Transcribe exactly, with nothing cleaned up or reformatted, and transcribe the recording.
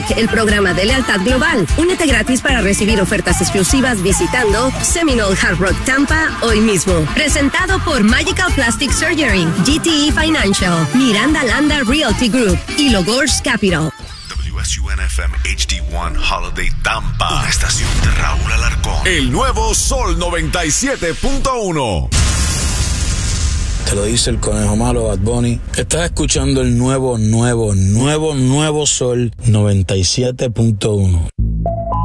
Rock, el programa de lealtad global. Únete gratis para recibir ofertas exclusivas visitando Seminole Hard Rock Tampa hoy mismo. Presentado por Magical Plastic Surgery, G T E Financial, Miranda Landa Realty Group y Logors Capital. W S U N F M H D uno Holiday Tampa, una estación de Raúl Alarcón. El nuevo Sol noventa y siete punto uno. Te lo dice el conejo malo Bad Bunny. Estás escuchando el nuevo, nuevo, nuevo, nuevo Sol noventa y siete punto uno.